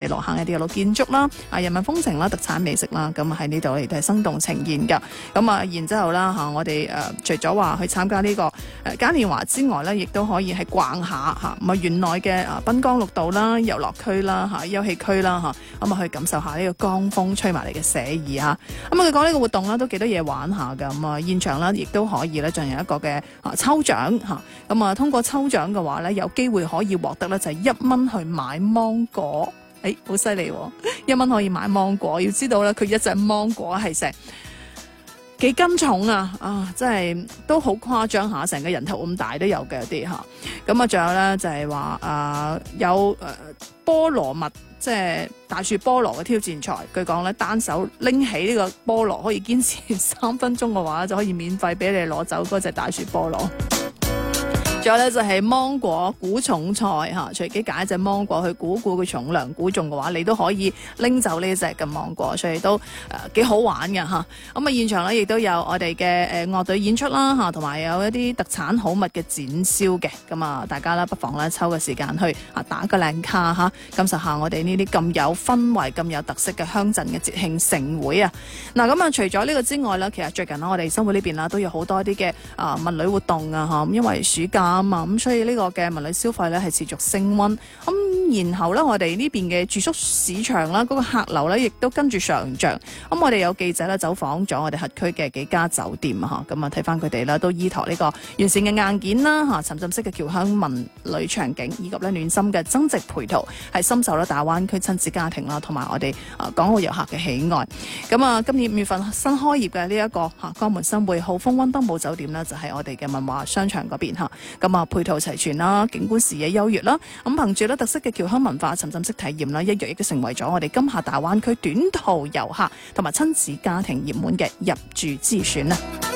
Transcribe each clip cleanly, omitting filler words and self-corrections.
落行嘅啲嘅老建築啦，人民風情啦，特產美食啦，咁喺呢度亦都係生動呈現㗎。咁然之後啦我哋除咗話去參加呢個嘉年華之外咧，亦都可以係逛下咁園內嘅濱江綠道啦、遊樂區啦、休憩區啦咁去感受下呢個江風吹埋嚟嘅寫意嚇。咁佢講呢個活動啦都幾多嘢玩下㗎。咁現場啦亦都可以咧進行一個嘅抽獎嚇。咁通過抽獎嘅話咧，有機會可以獲得咧就係1蚊去買芒果。好犀利喎！1蚊可以買芒果，要知道咧佢一隻芒果係成幾斤重啊！真係都好誇張下，成個人頭咁大都有嘅啲嚇。咁仲有咧就係話有菠蘿蜜，即係大樹菠蘿嘅挑戰賽。據講咧單手拎起呢個菠蘿可以堅持3分鐘嘅話，就可以免費俾你攞走嗰隻大樹菠蘿。仲有咧就係芒果估重賽隨機揀一隻芒果去估佢重量，估中嘅話你都可以拎走呢隻嘅芒果，所以都幾好玩嘅嚇。咁現場咧亦都有我哋嘅樂隊演出啦同埋有一啲特產好物嘅展銷嘅。咁大家啦不妨咧抽個時間去打個靚卡感受下我哋呢啲咁有氛圍、咁有特色嘅鄉鎮嘅節慶盛會啊！咁除咗呢個之外咧，其實最近我哋生活呢邊啦都有好多啲嘅文旅活動啊因為暑假咁所以呢個嘅文旅消費咧係持續升溫。然後咧我哋呢邊嘅住宿市場啦，嗰個客流咧亦都跟住上漲。我哋有記者咧走訪咗我哋轄區嘅幾家酒店咁睇翻佢哋啦，都依託呢個完善嘅硬件啦沉浸式嘅僑鄉文旅場景，以及咧暖心嘅增值配套，係深受咧大灣區親子家庭啦同埋我哋港澳遊客嘅喜愛。今年5月份新開業嘅呢一個江門新會浩峰溫登堡酒店呢，就係我哋嘅文華商場嗰邊配套齊全啦，景觀視野優越啦，憑住咧特色嘅僑鄉文化沉浸式體驗啦，一躍亦都成為咗我哋今夏大灣區短途遊客同埋親子家庭熱門嘅入住之選啊！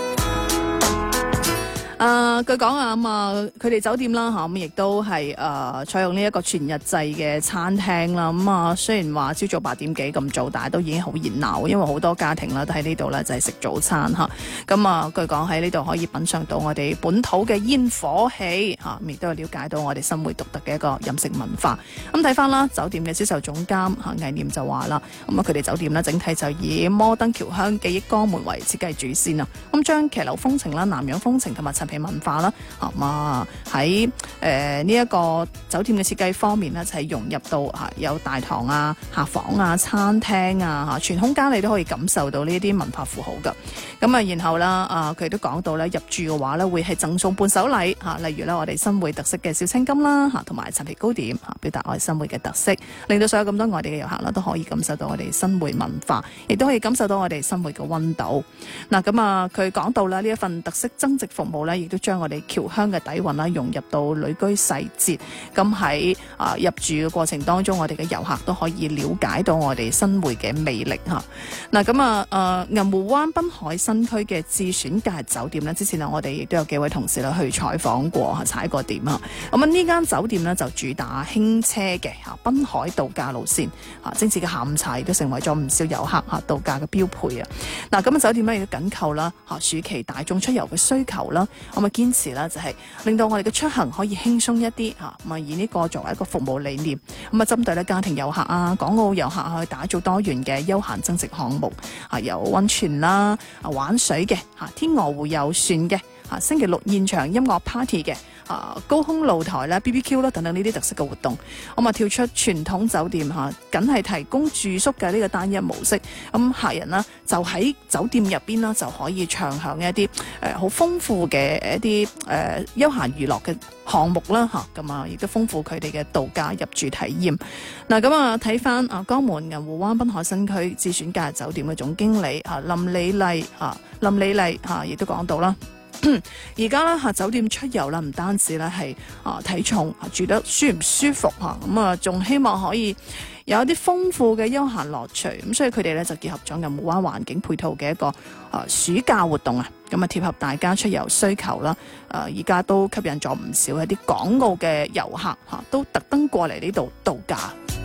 據講佢哋酒店啦亦都係採用呢一個全日制嘅餐廳啦。雖然話朝早8點幾咁早，但係都已經好熱鬧，因為好多家庭啦都喺呢度咧就係食早餐嚇。據講喺呢度可以品嚐到我哋本土嘅煙火氣亦都有了解到我哋新會獨特嘅一個飲食文化。睇翻啦，酒店嘅銷售總監魏念就話啦，佢哋酒店呢整體就以摩登僑鄉記憶江門為設計主線啊。將騎樓風情啦、南洋風情同埋陳皮文化啦，喺呢一個酒店嘅設計方面呢，就係融入到有大堂客房餐廳全空間你都可以感受到呢啲文化符號噶。然後啦佢都講到咧，入住嘅話咧會係贈送伴手禮例如咧我哋新會特色嘅小青柑啦同埋陳皮糕點表達我哋新會嘅特色，令到所有咁多外地嘅遊客啦都可以感受到我哋新會文化，亦都可以感受到我哋新會嘅溫度。佢講到啦，呢一份特色增值服務咧，亦都將我哋僑鄉嘅底蘊啦融入到旅居細節。喺入住嘅過程當中，我哋嘅遊客都可以了解到我哋新會嘅魅力嚇。銀湖灣濱海新區嘅智選假日酒店咧，之前我哋亦都有幾位同事啦去採訪過踩過點啊。呢間酒店呢，就主打輕車嘅濱海度假路線精緻嘅下午茶亦都成為咗唔少遊客度假嘅標配啊。酒店咧亦都緊扣啦暑期大眾出遊嘅需求啦，堅持啦就係令到我哋嘅出行可以輕鬆一啲以呢個作為一個服務理念，針對咧家庭遊客港澳遊客去打造多元嘅休閒增值項目有溫泉啦玩水嘅天鵝湖遊船嘅星期六現場音樂 party 嘅高空露台啦 BBQ 啦等等呢啲特色嘅活動。跳出傳統酒店僅係提供住宿嘅呢個單一模式，客人啦就喺酒店入邊啦就可以暢享一啲好豐富嘅一啲休閒娛樂嘅項目啦亦都豐富佢哋嘅度假入住體驗。睇翻江門銀湖灣濱海新區智選假日酒店嘅總經理林李麗亦都講到啦。而家咧酒店出遊啦，唔單止咧係睇重住得舒唔舒服仲希望可以有一啲豐富嘅休閒樂趣。所以佢哋咧就結合咗銀湖灣環境配套嘅一個暑假活動貼合大家出遊需求啦。而家都吸引咗唔少一啲港澳嘅遊客都特登過嚟呢度度假。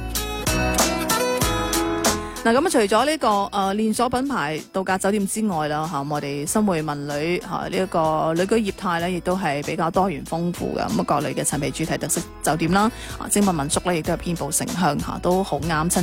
除咗呢個連鎖品牌度假酒店之外啦我哋新會文旅呢一個旅居業態咧，亦都係比較多元豐富嘅。各類嘅陳皮主題特色酒店啦，精品民宿咧亦都係遍佈城鄉都好啱親